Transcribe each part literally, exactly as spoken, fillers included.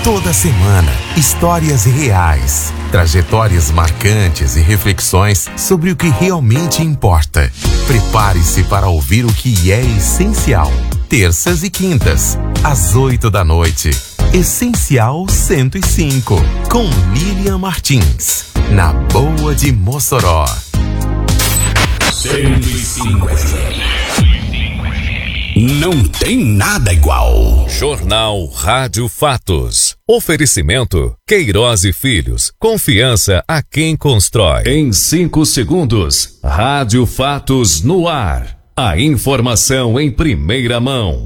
Toda semana, histórias reais, trajetórias marcantes e reflexões sobre o que realmente importa. Prepare-se para ouvir o que é essencial. Terças e quintas, às oito da noite. Essencial cento e cinco, com Lilian Martins, na Boa de Mossoró. cento e cinco. Não tem nada igual. Jornal Rádio Fatos. Oferecimento Queiroz e Filhos. Confiança a quem constrói. Em cinco segundos, Rádio Fatos no ar. A informação em primeira mão.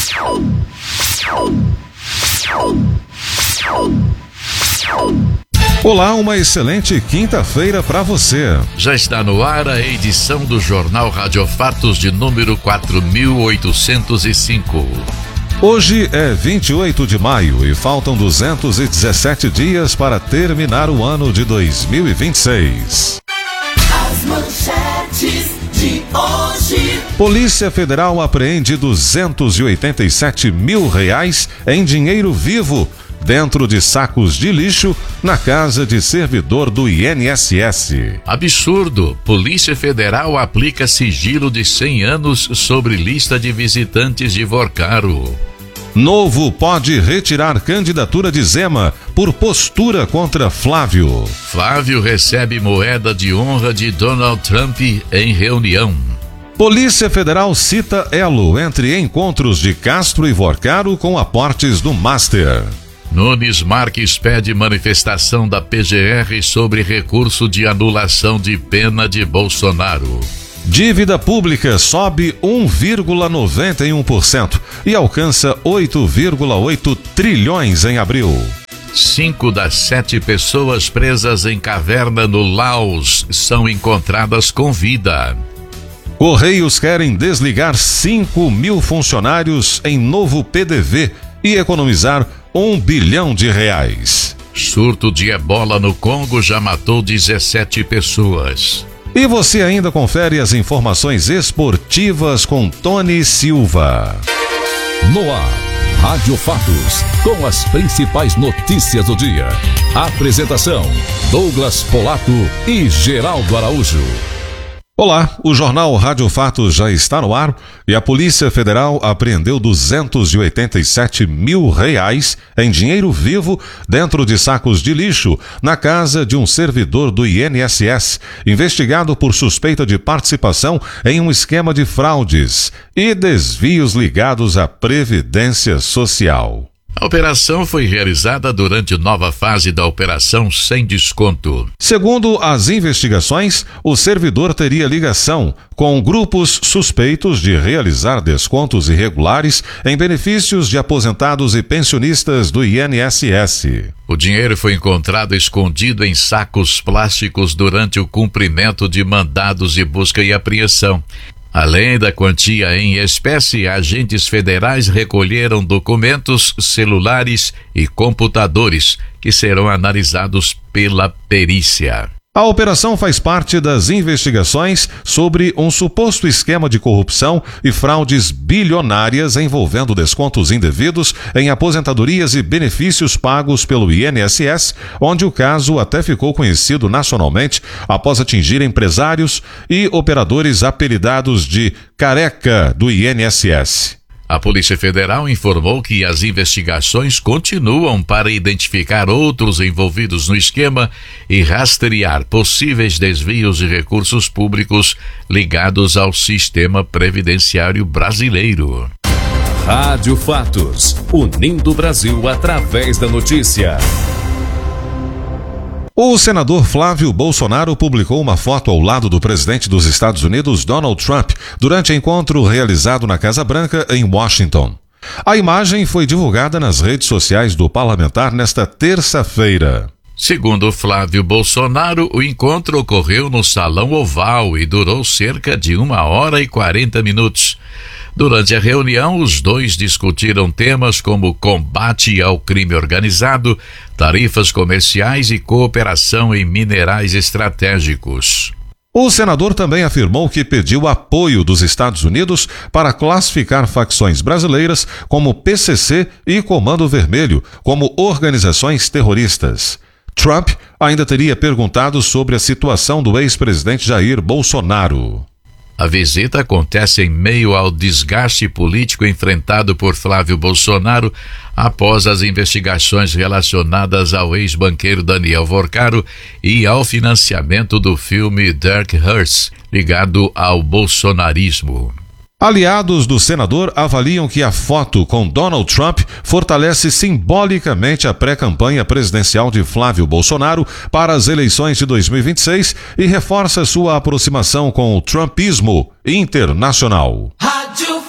Olá, uma excelente quinta-feira para você. Já está no ar a edição do Jornal Rádio Fatos de número quatro mil oitocentos e cinco. Hoje é vinte e oito de maio e faltam duzentos e dezessete dias para terminar o ano de dois mil e vinte e seis. As manchetes de hoje. Polícia Federal apreende duzentos e oitenta e sete mil reais em dinheiro vivo dentro de sacos de lixo na casa de servidor do I N S S. Absurdo! Polícia Federal aplica sigilo de cem anos sobre lista de visitantes de Vorcaro. Novo pode retirar candidatura de Zema por postura contra Flávio. Flávio recebe moeda de honra de Donald Trump em reunião. Polícia Federal cita elo entre encontros de Castro e Vorcaro com aportes do Master. Nunes Marques pede manifestação da P G R sobre recurso de anulação de pena de Bolsonaro. Dívida pública sobe um vírgula noventa e um por cento e alcança oito vírgula oito trilhões em abril. Cinco das sete pessoas presas em caverna no Laos são encontradas com vida. Correios querem desligar cinco mil funcionários em novo P D V e economizar um bilhão de reais. Surto de ebola no Congo já matou dezessete pessoas. E você ainda confere as informações esportivas com Tony Silva. No ar, Rádio Fatos, com as principais notícias do dia. Apresentação, Douglas Polato e Geraldo Araújo. Olá, o Jornal Rádio Fatos já está no ar e a Polícia Federal apreendeu duzentos e oitenta e sete mil reais em dinheiro vivo dentro de sacos de lixo na casa de um servidor do I N S S, investigado por suspeita de participação em um esquema de fraudes e desvios ligados à Previdência Social. A operação foi realizada durante nova fase da Operação Sem Desconto. Segundo as investigações, o servidor teria ligação com grupos suspeitos de realizar descontos irregulares em benefícios de aposentados e pensionistas do I N S S. O dinheiro foi encontrado escondido em sacos plásticos durante o cumprimento de mandados de busca e apreensão. Além da quantia em espécie, agentes federais recolheram documentos, celulares e computadores que serão analisados pela perícia. A operação faz parte das investigações sobre um suposto esquema de corrupção e fraudes bilionárias envolvendo descontos indevidos em aposentadorias e benefícios pagos pelo I N S S, onde o caso até ficou conhecido nacionalmente após atingir empresários e operadores apelidados de Careca do I N S S. A Polícia Federal informou que as investigações continuam para identificar outros envolvidos no esquema e rastrear possíveis desvios de recursos públicos ligados ao sistema previdenciário brasileiro. Rádio Fatos, unindo o Brasil através da notícia. O senador Flávio Bolsonaro publicou uma foto ao lado do presidente dos Estados Unidos, Donald Trump, durante encontro realizado na Casa Branca, em Washington. A imagem foi divulgada nas redes sociais do parlamentar nesta terça-feira. Segundo Flávio Bolsonaro, o encontro ocorreu no Salão Oval e durou cerca de uma hora e quarenta minutos. Durante a reunião, os dois discutiram temas como combate ao crime organizado, tarifas comerciais e cooperação em minerais estratégicos. O senador também afirmou que pediu apoio dos Estados Unidos para classificar facções brasileiras como P C C e Comando Vermelho como organizações terroristas. Trump ainda teria perguntado sobre a situação do ex-presidente Jair Bolsonaro. A visita acontece em meio ao desgaste político enfrentado por Flávio Bolsonaro após as investigações relacionadas ao ex-banqueiro Daniel Vorcaro e ao financiamento do filme Dark Horse, ligado ao bolsonarismo. Aliados do senador avaliam que a foto com Donald Trump fortalece simbolicamente a pré-campanha presidencial de Flávio Bolsonaro para as eleições de dois mil e vinte e seis e reforça sua aproximação com o trumpismo internacional. Rádio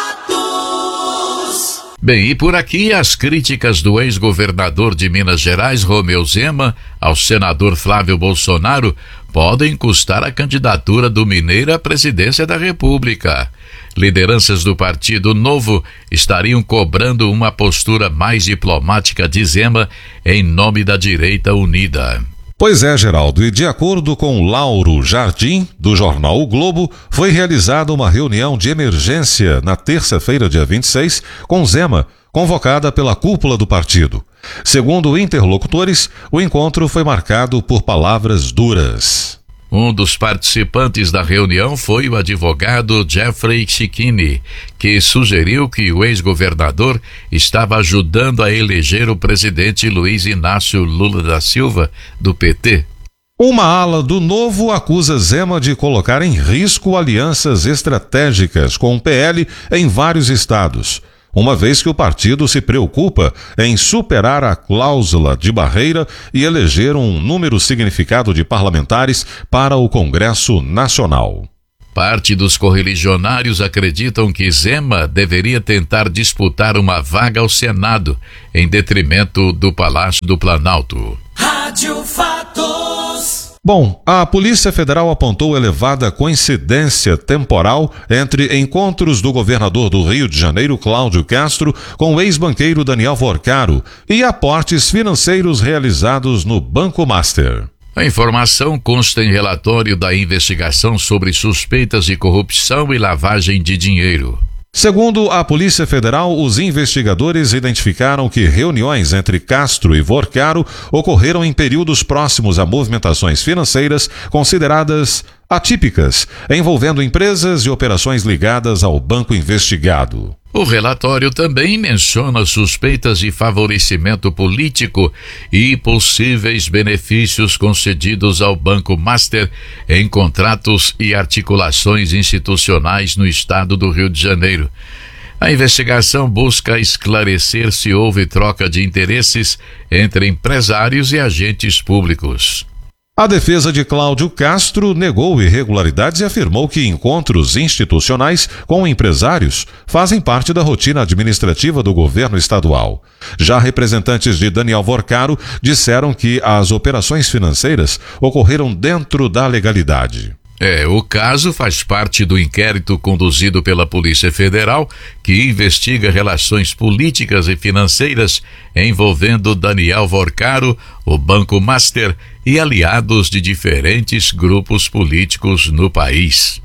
Fatos. Bem, e por aqui as críticas do ex-governador de Minas Gerais, Romeu Zema, ao senador Flávio Bolsonaro podem custar a candidatura do mineiro à presidência da República. Lideranças do Partido Novo estariam cobrando uma postura mais diplomática de Zema em nome da direita unida. Pois é, Geraldo, e de acordo com Lauro Jardim, do jornal O Globo, foi realizada uma reunião de emergência na terça-feira, dia vinte e seis, com Zema, convocada pela cúpula do partido. Segundo interlocutores, o encontro foi marcado por palavras duras. Um dos participantes da reunião foi o advogado Jeffrey Cicchini, que sugeriu que o ex-governador estava ajudando a eleger o presidente Luiz Inácio Lula da Silva, do P T. Uma ala do Novo acusa Zema de colocar em risco alianças estratégicas com o P L em vários estados, uma vez que o partido se preocupa em superar a cláusula de barreira e eleger um número significado de parlamentares para o Congresso Nacional. Parte dos correligionários acreditam que Zema deveria tentar disputar uma vaga ao Senado, em detrimento do Palácio do Planalto. Rádio Fatos. Bom, a Polícia Federal apontou elevada coincidência temporal entre encontros do governador do Rio de Janeiro, Cláudio Castro, com o ex-banqueiro Daniel Vorcaro e aportes financeiros realizados no Banco Master. A informação consta em relatório da investigação sobre suspeitas de corrupção e lavagem de dinheiro. Segundo a Polícia Federal, os investigadores identificaram que reuniões entre Castro e Vorcaro ocorreram em períodos próximos a movimentações financeiras consideradas atípicas, envolvendo empresas e operações ligadas ao banco investigado. O relatório também menciona suspeitas de favorecimento político e possíveis benefícios concedidos ao Banco Master em contratos e articulações institucionais no estado do Rio de Janeiro. A investigação busca esclarecer se houve troca de interesses entre empresários e agentes públicos. A defesa de Cláudio Castro negou irregularidades e afirmou que encontros institucionais com empresários fazem parte da rotina administrativa do governo estadual. Já representantes de Daniel Vorcaro disseram que as operações financeiras ocorreram dentro da legalidade. É, o caso faz parte do inquérito conduzido pela Polícia Federal, que investiga relações políticas e financeiras envolvendo Daniel Vorcaro, o Banco Master e aliados de diferentes grupos políticos no país.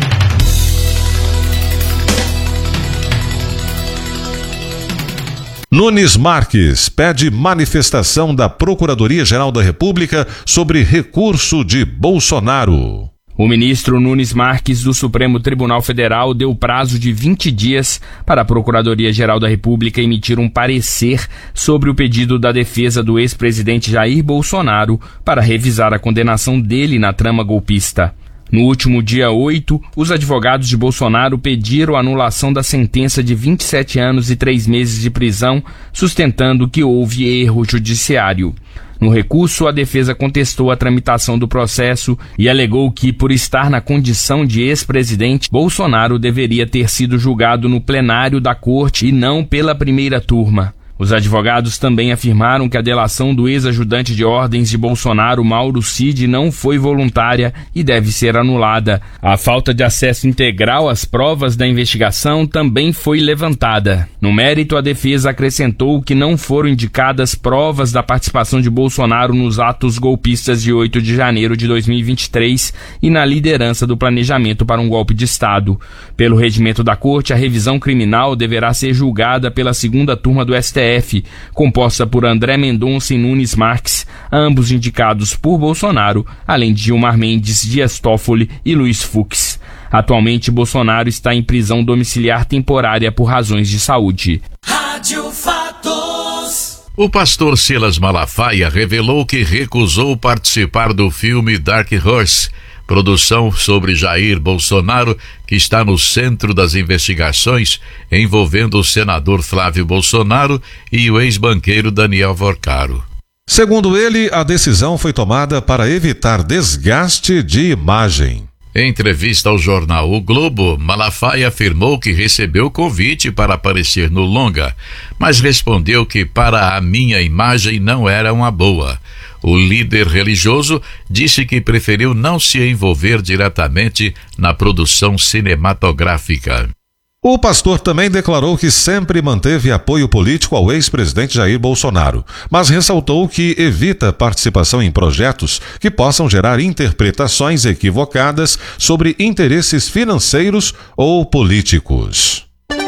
Nunes Marques pede manifestação da Procuradoria-Geral da República sobre recurso de Bolsonaro. O ministro Nunes Marques do Supremo Tribunal Federal deu prazo de vinte dias para a Procuradoria-Geral da República emitir um parecer sobre o pedido da defesa do ex-presidente Jair Bolsonaro para revisar a condenação dele na trama golpista. No último dia oito, os advogados de Bolsonaro pediram a anulação da sentença de vinte e sete anos e três meses de prisão, sustentando que houve erro judiciário. No recurso, a defesa contestou a tramitação do processo e alegou que, por estar na condição de ex-presidente, Bolsonaro deveria ter sido julgado no plenário da corte e não pela primeira turma. Os advogados também afirmaram que a delação do ex-ajudante de ordens de Bolsonaro, Mauro Cid, não foi voluntária e deve ser anulada. A falta de acesso integral às provas da investigação também foi levantada. No mérito, a defesa acrescentou que não foram indicadas provas da participação de Bolsonaro nos atos golpistas de oito de janeiro de dois mil e vinte e três e na liderança do planejamento para um golpe de Estado. Pelo regimento da Corte, a revisão criminal deverá ser julgada pela segunda turma do S T F, composta por André Mendonça e Nunes Marques, ambos indicados por Bolsonaro, além de Gilmar Mendes, Dias Toffoli e Luiz Fux. Atualmente, Bolsonaro está em prisão domiciliar temporária por razões de saúde. Rádio Fatos. O pastor Silas Malafaia revelou que recusou participar do filme Dark Horse, produção sobre Jair Bolsonaro, que está no centro das investigações envolvendo o senador Flávio Bolsonaro e o ex-banqueiro Daniel Vorcaro. Segundo ele, a decisão foi tomada para evitar desgaste de imagem. Em entrevista ao jornal O Globo, Malafaia afirmou que recebeu convite para aparecer no longa, mas respondeu que para a minha imagem não era uma boa. O líder religioso disse que preferiu não se envolver diretamente na produção cinematográfica. O pastor também declarou que sempre manteve apoio político ao ex-presidente Jair Bolsonaro, mas ressaltou que evita participação em projetos que possam gerar interpretações equivocadas sobre interesses financeiros ou políticos.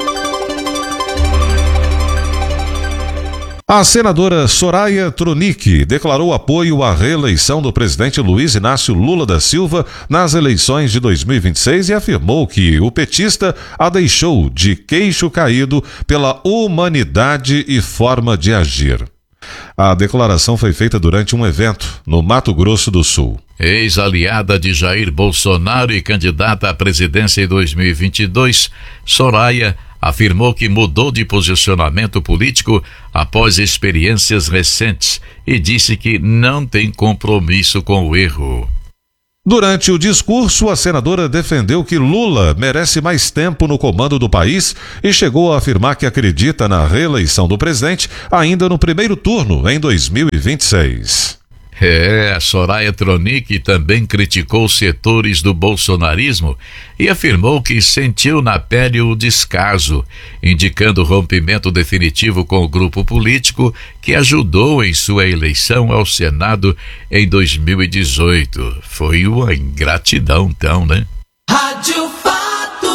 A senadora Soraya Tronic declarou apoio à reeleição do presidente Luiz Inácio Lula da Silva nas eleições de dois mil e vinte e seis e afirmou que o petista a deixou de queixo caído pela humanidade e forma de agir. A declaração foi feita durante um evento no Mato Grosso do Sul. Ex-aliada de Jair Bolsonaro e candidata à presidência em dois mil e vinte e dois, Soraya afirmou que mudou de posicionamento político após experiências recentes e disse que não tem compromisso com o erro. Durante o discurso, a senadora defendeu que Lula merece mais tempo no comando do país e chegou a afirmar que acredita na reeleição do presidente ainda no primeiro turno, em dois mil e vinte e seis. É, a Soraya Tronic também criticou setores do bolsonarismo e afirmou que sentiu na pele o descaso, indicando o rompimento definitivo com o grupo político que ajudou em sua eleição ao Senado em dois mil e dezoito. Foi uma ingratidão, então, né? Rádio Fatos.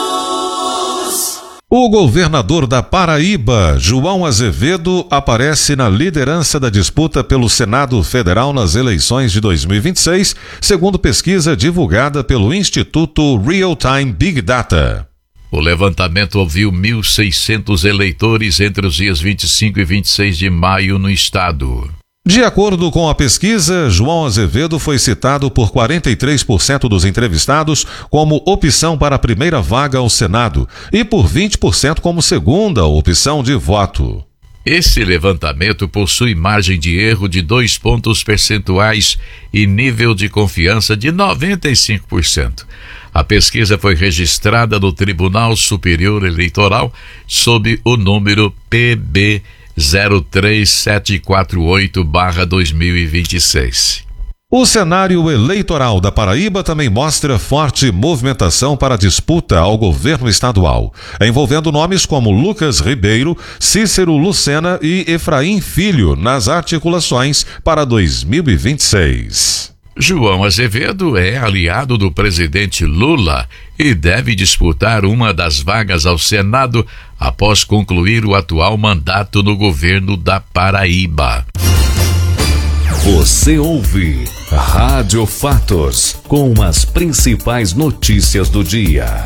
O governador da Paraíba, João Azevedo, aparece na liderança da disputa pelo Senado Federal nas eleições de dois mil e vinte e seis, segundo pesquisa divulgada pelo Instituto Real Time Big Data. O levantamento ouviu mil e seiscentos eleitores entre os dias vinte e cinco e vinte e seis de maio no estado. De acordo com a pesquisa, João Azevedo foi citado por quarenta e três por cento dos entrevistados como opção para a primeira vaga ao Senado e por vinte por cento como segunda opção de voto. Esse levantamento possui margem de erro de dois pontos percentuais e nível de confiança de noventa e cinco por cento. A pesquisa foi registrada no Tribunal Superior Eleitoral sob o número P B zero três sete quatro oito barra dois mil e vinte e seis. O cenário eleitoral da Paraíba também mostra forte movimentação para a disputa ao governo estadual, envolvendo nomes como Lucas Ribeiro, Cícero Lucena e Efraim Filho nas articulações para dois mil e vinte e seis. João Azevedo é aliado do presidente Lula e deve disputar uma das vagas ao Senado após concluir o atual mandato no governo da Paraíba. Você ouve Rádio Fatos, com as principais notícias do dia.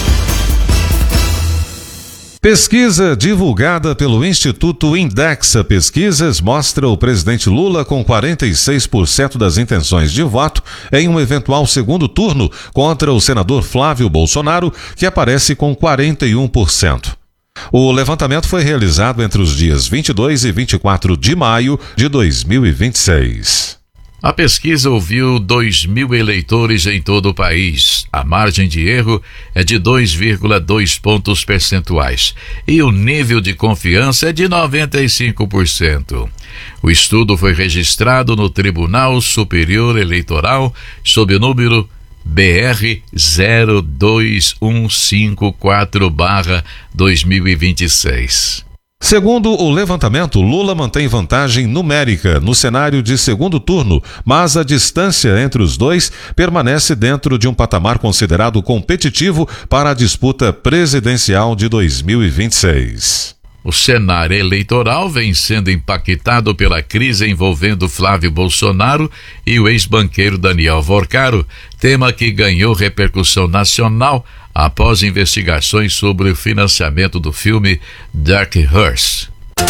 Pesquisa divulgada pelo Instituto Indexa Pesquisas mostra o presidente Lula com quarenta e seis por cento das intenções de voto em um eventual segundo turno contra o senador Flávio Bolsonaro, que aparece com quarenta e um por cento. O levantamento foi realizado entre os dias vinte e dois e vinte e quatro de maio de dois mil e vinte e seis. A pesquisa ouviu dois mil eleitores em todo o país. A margem de erro é de dois vírgula dois pontos percentuais e o nível de confiança é de noventa e cinco por cento. O estudo foi registrado no Tribunal Superior Eleitoral sob o número B R zero dois um cinco quatro barra dois mil e vinte e seis. Segundo o levantamento, Lula mantém vantagem numérica no cenário de segundo turno, mas a distância entre os dois permanece dentro de um patamar considerado competitivo para a disputa presidencial de dois mil e vinte e seis. O cenário eleitoral vem sendo impactado pela crise envolvendo Flávio Bolsonaro e o ex-banqueiro Daniel Vorcaro, tema que ganhou repercussão nacional após investigações sobre o financiamento do filme Dark Horse.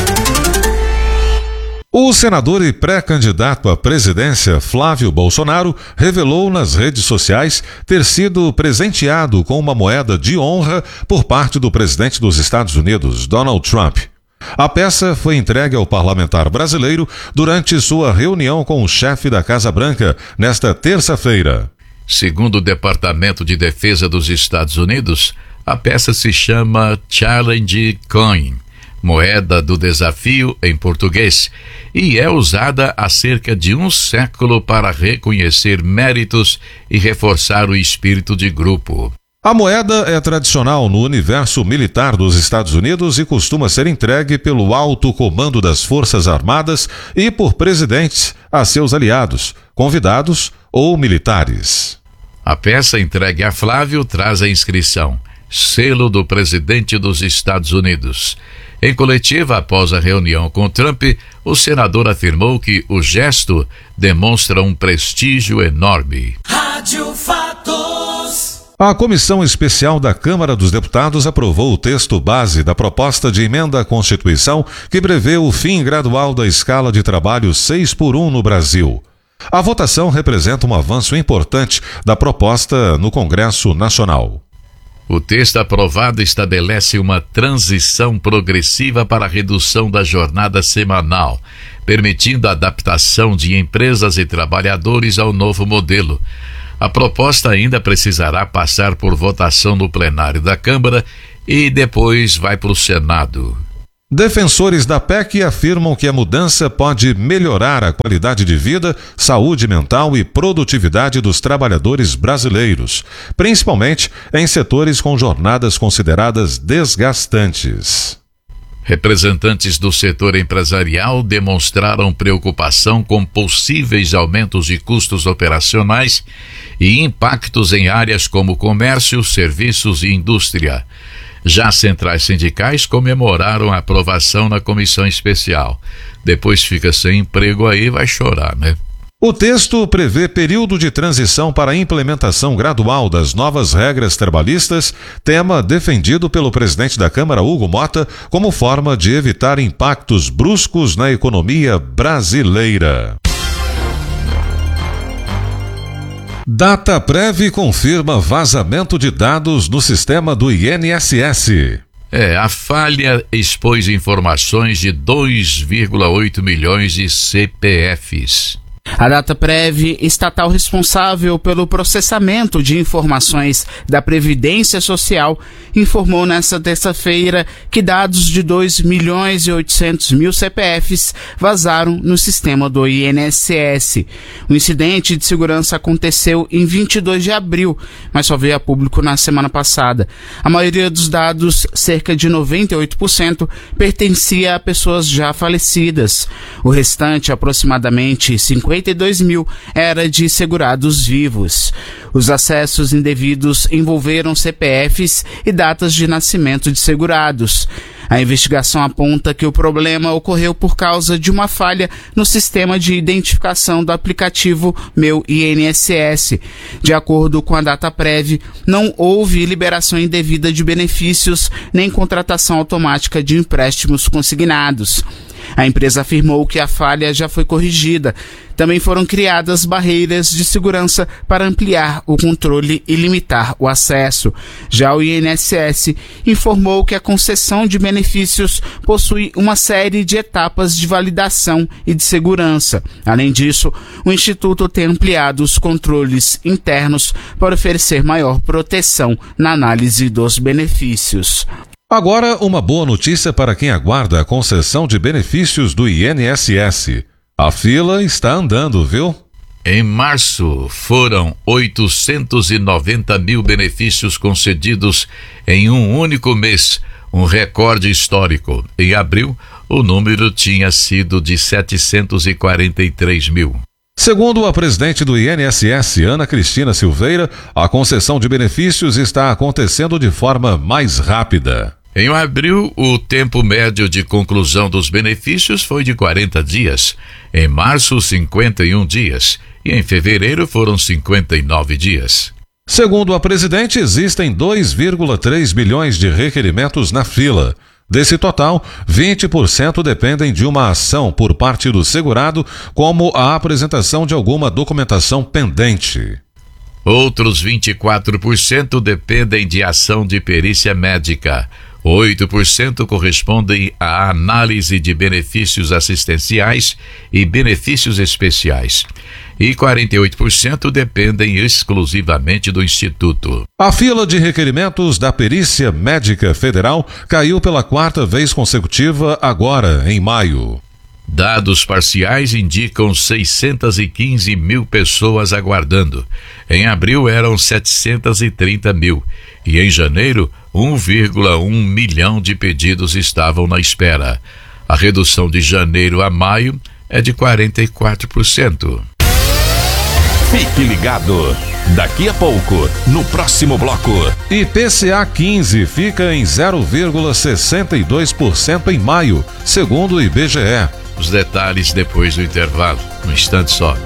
O senador e pré-candidato à presidência Flávio Bolsonaro revelou nas redes sociais ter sido presenteado com uma moeda de honra por parte do presidente dos Estados Unidos, Donald Trump. A peça foi entregue ao parlamentar brasileiro durante sua reunião com o chefe da Casa Branca nesta terça-feira. Segundo o Departamento de Defesa dos Estados Unidos, a peça se chama Challenge Coin, moeda do desafio em português, e é usada há cerca de um século para reconhecer méritos e reforçar o espírito de grupo. A moeda é tradicional no universo militar dos Estados Unidos e costuma ser entregue pelo alto comando das Forças Armadas e por presidentes a seus aliados, convidados ou militares. A peça entregue a Flávio traz a inscrição Selo do Presidente dos Estados Unidos. Em coletiva, após a reunião com Trump, o senador afirmou que o gesto demonstra um prestígio enorme. Rádio Fatos. A Comissão Especial da Câmara dos Deputados aprovou o texto base da proposta de emenda à Constituição que prevê o fim gradual da escala de trabalho seis por um no Brasil. A votação representa um avanço importante da proposta no Congresso Nacional. O texto aprovado estabelece uma transição progressiva para a redução da jornada semanal, permitindo a adaptação de empresas e trabalhadores ao novo modelo. A proposta ainda precisará passar por votação no plenário da Câmara e depois vai para o Senado. Defensores da P E C afirmam que a mudança pode melhorar a qualidade de vida, saúde mental e produtividade dos trabalhadores brasileiros, principalmente em setores com jornadas consideradas desgastantes. Representantes do setor empresarial demonstraram preocupação com possíveis aumentos de custos operacionais e impactos em áreas como comércio, serviços e indústria. Já centrais sindicais comemoraram a aprovação na comissão especial. Depois fica sem emprego aí, vai chorar, né? O texto prevê período de transição para a implementação gradual das novas regras trabalhistas, tema defendido pelo presidente da Câmara, Hugo Mota, como forma de evitar impactos bruscos na economia brasileira. Dataprev confirma vazamento de dados no sistema do I N S S. É, a falha expôs informações de dois vírgula oito milhões de C P Fs. A Dataprev, estatal responsável pelo processamento de informações da Previdência Social, informou nesta terça-feira que dados de dois milhões e oitocentos mil C P Fs vazaram no sistema do I N S S. O incidente de segurança aconteceu em vinte e dois de abril, mas só veio a público na semana passada. A maioria dos dados, cerca de noventa e oito por cento, pertencia a pessoas já falecidas. O restante, aproximadamente cinquenta e dois mil, era de segurados vivos. Os acessos indevidos envolveram C P Fs e datas de nascimento de segurados. A investigação aponta que o problema ocorreu por causa de uma falha no sistema de identificação do aplicativo Meu I N S S. De acordo com a Dataprev, não houve liberação indevida de benefícios nem contratação automática de empréstimos consignados. A empresa afirmou que a falha já foi corrigida. Também foram criadas barreiras de segurança para ampliar o controle e limitar o acesso. Já o I N S S informou que a concessão de benefícios possui uma série de etapas de validação e de segurança. Além disso, o Instituto tem ampliado os controles internos para oferecer maior proteção na análise dos benefícios. Agora, uma boa notícia para quem aguarda a concessão de benefícios do I N S S. A fila está andando, viu? Em março, foram oitocentos e noventa mil benefícios concedidos em um único mês, um recorde histórico. Em abril, o número tinha sido de setecentos e quarenta e três mil. Segundo a presidente do I N S S, Ana Cristina Silveira, a concessão de benefícios está acontecendo de forma mais rápida. Em abril, o tempo médio de conclusão dos benefícios foi de quarenta dias. Em março, cinquenta e um dias. E em fevereiro foram cinquenta e nove dias. Segundo a presidente, existem dois vírgula três milhões de requerimentos na fila. Desse total, vinte por cento dependem de uma ação por parte do segurado, como a apresentação de alguma documentação pendente. Outros vinte e quatro por cento dependem de ação de perícia médica. oito por cento correspondem à análise de benefícios assistenciais e benefícios especiais. E quarenta e oito por cento dependem exclusivamente do Instituto. A fila de requerimentos da Perícia Médica Federal caiu pela quarta vez consecutiva agora, em maio. Dados parciais indicam seiscentos e quinze mil pessoas aguardando. Em abril eram setecentos e trinta mil. E em janeiro, um vírgula um milhão de pedidos estavam na espera. A redução de janeiro a maio é de quarenta e quatro por cento. Fique ligado. Daqui a pouco, no próximo bloco. I P C A quinze fica em zero vírgula sessenta e dois por cento em maio, segundo o I B G E. Os detalhes depois do intervalo. Um instante só.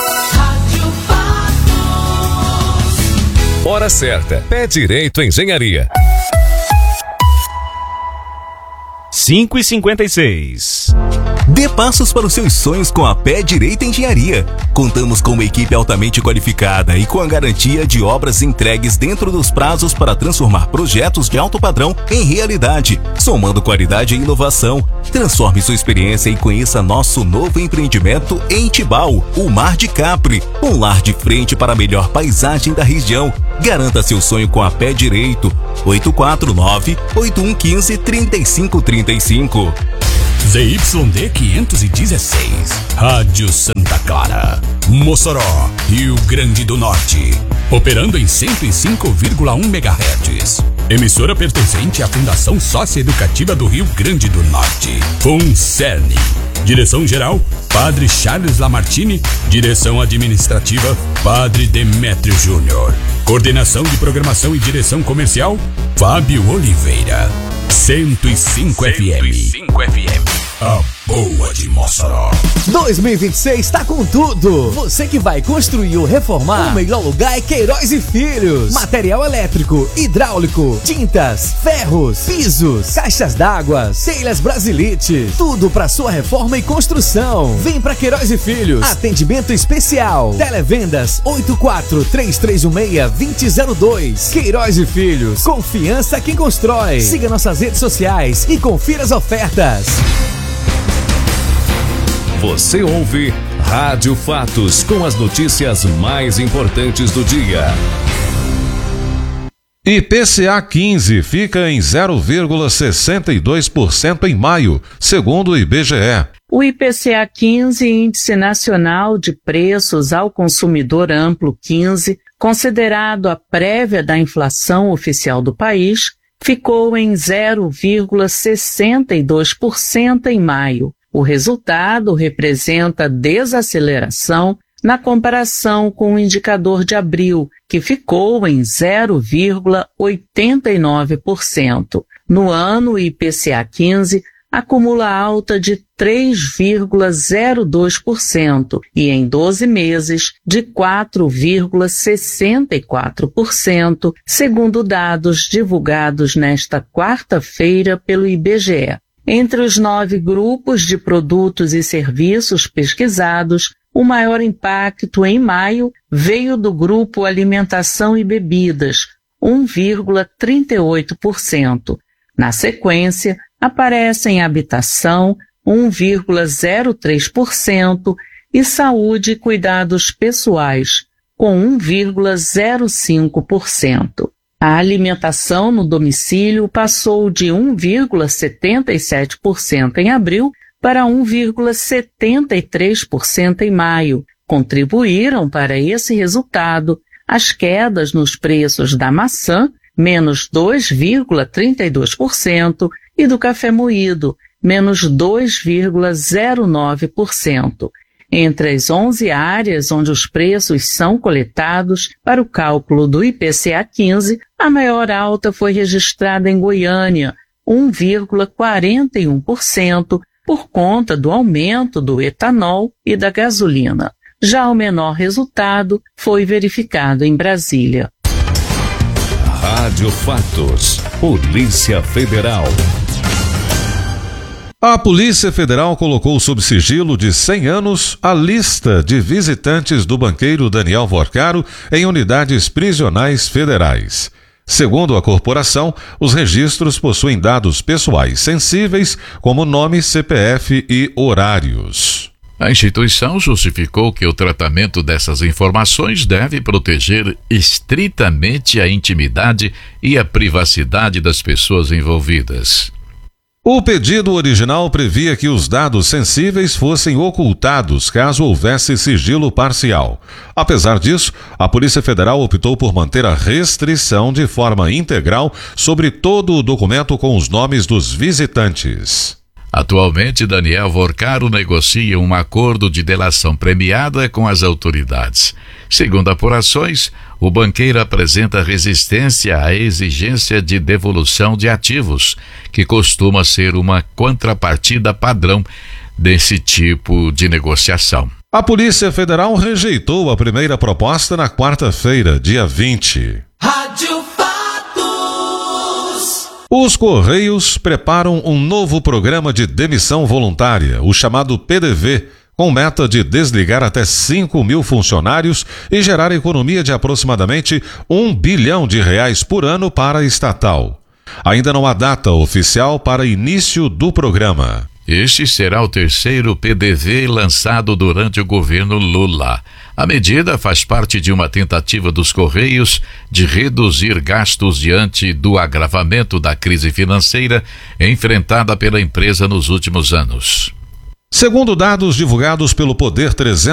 Hora certa. Pé Direito Engenharia. cinco e cinquenta e seis. Dê passos para os seus sonhos com a Pé Direito Engenharia. Contamos com uma equipe altamente qualificada e com a garantia de obras entregues dentro dos prazos para transformar projetos de alto padrão em realidade, somando qualidade e inovação. Transforme sua experiência e conheça nosso novo empreendimento em Tibau, o Mar de Capri, um lar de frente para a melhor paisagem da região. Garanta seu sonho com a Pé Direito. oito quatro nove, oito um um cinco, três cinco três cinco. Z Y D quinhentos e dezesseis, Rádio Santa Clara, Mossoró, Rio Grande do Norte, operando em cento e cinco vírgula um megahertz. Emissora pertencente à Fundação Socioeducativa do Rio Grande do Norte, FUNCERN. Direção-geral, Padre Charles Lamartine. Direção administrativa, Padre Demétrio Júnior. Coordenação de programação e direção comercial, Fábio Oliveira. cento e cinco F M. cento e cinco F M. A boa de Mossoró. dois mil e vinte e seis tá com tudo. Você que vai construir ou reformar, o melhor lugar é Queiroz e Filhos. Material elétrico, hidráulico, tintas, ferros, pisos, caixas d'água, telhas Brasilite. Tudo para sua reforma e construção. Vem pra Queiroz e Filhos. Atendimento especial. Televendas oito quatro três três um seis, dois zero zero dois. Queiroz e Filhos. Confiança quem constrói. Siga nossas redes sociais e confira as ofertas. Você ouve Rádio Fatos com as notícias mais importantes do dia. I P C A quinze fica em zero vírgula sessenta e dois por cento em maio, segundo o I B G E. O I P C A quinze, Índice Nacional de Preços ao Consumidor Amplo quinze, considerado a prévia da inflação oficial do país, ficou em zero vírgula sessenta e dois por cento em maio. O resultado representa desaceleração na comparação com o indicador de abril, que ficou em zero vírgula oitenta e nove por cento. No ano, o I P C A quinze acumula alta de três vírgula zero dois por cento e em doze meses de quatro vírgula sessenta e quatro por cento, segundo dados divulgados nesta quarta-feira pelo I B G E. Entre os nove grupos de produtos e serviços pesquisados, o maior impacto em maio veio do grupo Alimentação e Bebidas, um vírgula trinta e oito por cento. Na sequência, aparecem Habitação, um vírgula zero três por cento, e Saúde e Cuidados Pessoais, com um vírgula zero cinco por cento. A alimentação no domicílio passou de um vírgula setenta e sete por cento em abril para um vírgula setenta e três por cento em maio. Contribuíram para esse resultado as quedas nos preços da maçã, menos dois vírgula trinta e dois por cento, e do café moído, menos dois vírgula zero nove por cento. Entre as onze áreas onde os preços são coletados para o cálculo do I P C A quinze, a maior alta foi registrada em Goiânia, um vírgula quarenta e um por cento, por conta do aumento do etanol e da gasolina. Já o menor resultado foi verificado em Brasília. Rádio Fatos. Polícia Federal. A Polícia Federal colocou sob sigilo de cem anos a lista de visitantes do banqueiro Daniel Vorcaro em unidades prisionais federais. Segundo a corporação, os registros possuem dados pessoais sensíveis, como nome, C P F e horários. A instituição justificou que o tratamento dessas informações deve proteger estritamente a intimidade e a privacidade das pessoas envolvidas. O pedido original previa que os dados sensíveis fossem ocultados caso houvesse sigilo parcial. Apesar disso, a Polícia Federal optou por manter a restrição de forma integral sobre todo o documento com os nomes dos visitantes. Atualmente, Daniel Vorcaro negocia um acordo de delação premiada com as autoridades. Segundo apurações, o banqueiro apresenta resistência à exigência de devolução de ativos, que costuma ser uma contrapartida padrão desse tipo de negociação. A Polícia Federal rejeitou a primeira proposta na quarta-feira, dia vinte. Rádio Fatos. Os Correios preparam um novo programa de demissão voluntária, o chamado P D V, com meta de desligar até cinco mil funcionários e gerar economia de aproximadamente um bilhão de reais por ano para a estatal. Ainda não há data oficial para início do programa. Este será o terceiro P D V lançado durante o governo Lula. A medida faz parte de uma tentativa dos Correios de reduzir gastos diante do agravamento da crise financeira enfrentada pela empresa nos últimos anos. Segundo dados divulgados pelo Poder trezentos